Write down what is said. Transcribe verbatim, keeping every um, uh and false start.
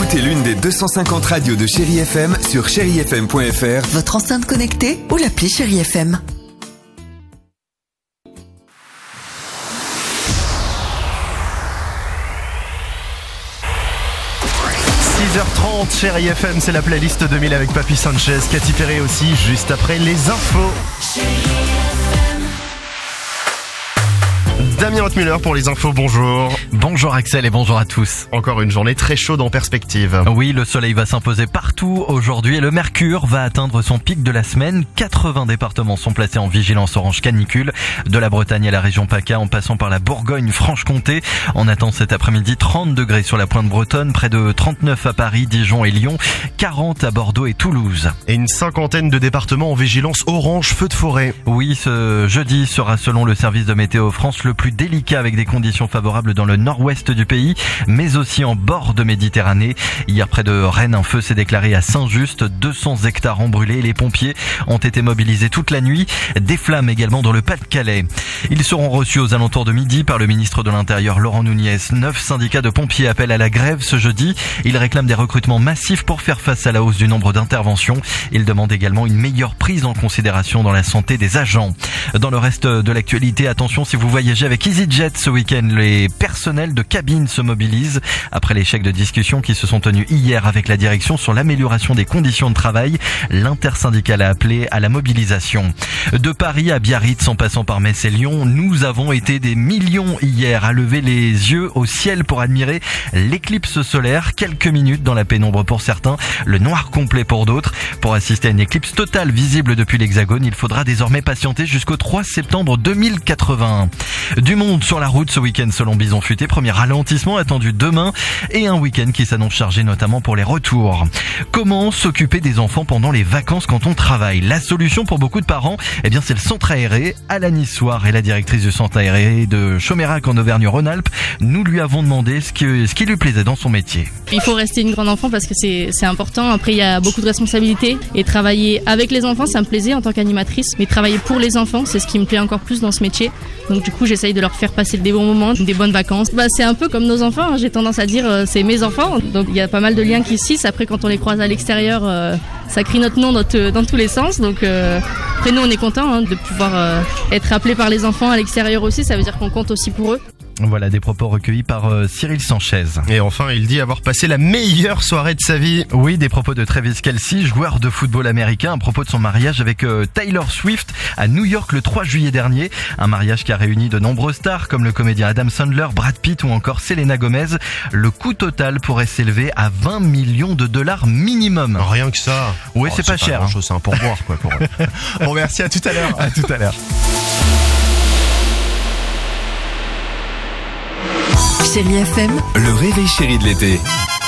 Écoutez l'une des deux cent cinquante radios de Chéri F M sur chéri f m point f r, votre enceinte connectée ou l'appli Chéri F M. six heures trente, Chéri F M, c'est la playlist deux mille avec Papy Sanchez, Katy Perry aussi, juste après les infos. Damien Rottmuller pour les infos, bonjour. Bonjour Axel et bonjour à tous. Encore une journée très chaude en perspective. Oui, le soleil va s'imposer partout aujourd'hui et le mercure va atteindre son pic de la semaine. quatre-vingts départements sont placés en vigilance orange canicule, de la Bretagne à la région PACA en passant par la Bourgogne-Franche-Comté. On attend cet après-midi trente degrés sur la pointe bretonne, près de trente-neuf à Paris, Dijon et Lyon, quarante à Bordeaux et Toulouse. Et une cinquantaine de départements en vigilance orange feu de forêt. Oui, ce jeudi sera selon le service de Météo France le plus délicat avec des conditions favorables dans le nord-ouest du pays, mais aussi en bord de Méditerranée. Hier, près de Rennes, un feu s'est déclaré à Saint-Just. deux cents hectares ont brûlé. Les pompiers ont été mobilisés toute la nuit. Des flammes également dans le Pas-de-Calais. Ils seront reçus aux alentours de midi par le ministre de l'Intérieur, Laurent Nunez. Neuf syndicats de pompiers appellent à la grève ce jeudi. Ils réclament des recrutements massifs pour faire face à la hausse du nombre d'interventions. Ils demandent également une meilleure prise en considération dans la santé des agents. Dans le reste de l'actualité, attention, si vous voyagez avec EasyJet ce week-end, les personnels de cabine se mobilisent après l'échec de discussions qui se sont tenues hier avec la direction sur l'amélioration des conditions de travail. L'intersyndicale a appelé à la mobilisation. De Paris à Biarritz en passant par Metz et Lyon, nous avons été des millions hier à lever les yeux au ciel pour admirer l'éclipse solaire. Quelques minutes dans la pénombre pour certains, le noir complet pour d'autres. Pour assister à une éclipse totale visible depuis l'Hexagone, il faudra désormais patienter jusqu'au trois septembre deux mille quatre-vingt-un. Du monde sur la route ce week-end selon Bison Futé. Premier ralentissement attendu demain et un week-end qui s'annonce chargé notamment pour les retours. Comment s'occuper des enfants pendant les vacances quand on travaille? La solution pour beaucoup de parents, eh bien c'est le centre aéré. Alain Nissoir est la directrice du centre aéré de Chomérac en Auvergne-Rhône-Alpes. Nous lui avons demandé ce qui, ce qui lui plaisait dans son métier. Il faut rester une grande enfant parce que c'est, c'est important. Après, il y a beaucoup de responsabilités et travailler avec les enfants, ça me plaisait en tant qu'animatrice. Mais travailler pour les enfants, c'est ce qui me plaît encore plus dans ce métier. Donc du coup, j'essaye de leur faire passer des bons moments, des bonnes vacances. Bah, c'est un peu comme nos enfants, hein. J'ai tendance à dire euh, c'est mes enfants. Donc il y a pas mal de liens qui se tissent. Après, quand on les croise à l'extérieur, euh, ça crie notre nom dans, te, dans tous les sens. Donc euh, après, nous, on est contents hein, de pouvoir euh, être appelés par les enfants à l'extérieur aussi. Ça veut dire qu'on compte aussi pour eux. Voilà des propos recueillis par euh, Cyril Sanchez. Et enfin, il dit avoir passé la meilleure soirée de sa vie. Oui, des propos de Travis Kelce, joueur de football américain, à propos de son mariage avec euh, Taylor Swift à New York le trois juillet dernier. Un mariage qui a réuni de nombreuses stars comme le comédien Adam Sandler, Brad Pitt ou encore Selena Gomez. Le coût total pourrait s'élever à vingt millions de dollars minimum. Rien que ça. Oui, oh, c'est, c'est pas, pas cher. Chose, c'est un pourboire quoi. Pour... bon, merci, à tout à l'heure. À tout à l'heure. Chéri F M, le réveil chéri de l'été.